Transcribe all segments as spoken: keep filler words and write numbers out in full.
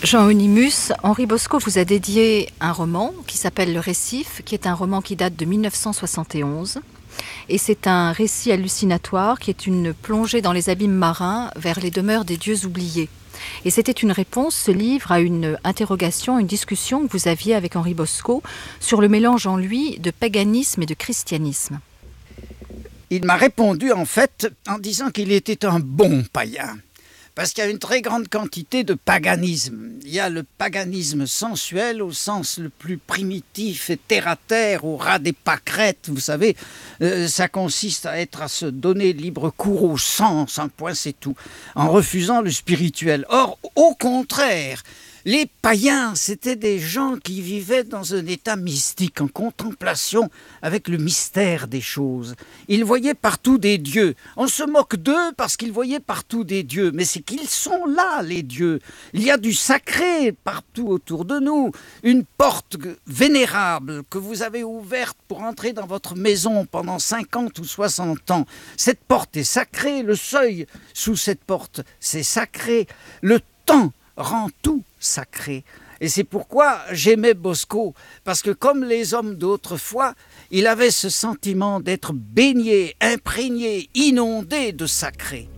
Jean Onimus, Henri Bosco vous a dédié un roman qui s'appelle Le Récif, qui est un roman qui date de mille neuf cent soixante et onze. Et c'est un récit hallucinatoire qui est une plongée dans les abîmes marins vers les demeures des dieux oubliés. Et c'était une réponse, ce livre, à une interrogation, une discussion que vous aviez avec Henri Bosco sur le mélange en lui de paganisme et de christianisme. Il m'a répondu en fait en disant qu'il était un bon païen. Parce qu'il y a une très grande quantité de paganisme. Il y a le paganisme sensuel au sens le plus primitif et terre-à-terre, au ras des pâquerettes, vous savez. Euh, ça consiste à être à se donner libre cours au sens, un point c'est tout, en refusant le spirituel. Or, au contraire, les païens, c'était des gens qui vivaient dans un état mystique, en contemplation avec le mystère des choses. Ils voyaient partout des dieux. On se moque d'eux parce qu'ils voyaient partout des dieux, mais c'est qu'ils sont là, les dieux. Il y a du sacré partout autour de nous. Une porte vénérable que vous avez ouverte pour entrer dans votre maison pendant cinquante ou soixante ans. Cette porte est sacrée, le seuil sous cette porte, c'est sacré. Le temps rend tout sacré. Et c'est pourquoi j'aimais Bosco, parce que comme les hommes d'autrefois, il avait ce sentiment d'être baigné, imprégné, inondé de sacré.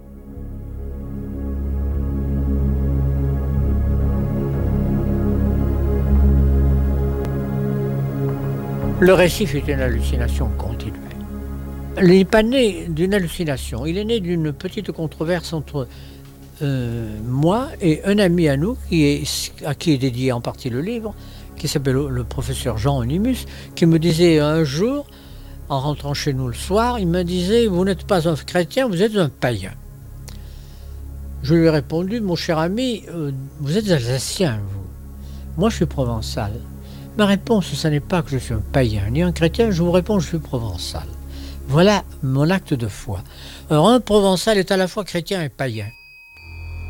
Le récif est une hallucination continuelle. Il n'est pas né d'une hallucination, il est né d'une petite controverse entre Euh, moi et un ami à nous qui est, à qui est dédié en partie le livre, qui s'appelle le, le professeur Jean Onimus, qui me disait un jour, en rentrant chez nous le soir, il me disait « Vous n'êtes pas un chrétien, vous êtes un païen ». Je lui ai répondu « Mon cher ami, euh, vous êtes alsacien, vous. Moi, je suis provençal. Ma réponse, ce n'est pas que je suis un païen ni un chrétien, je vous réponds « Je suis provençal ». Voilà mon acte de foi. Alors, un provençal est à la fois chrétien et païen.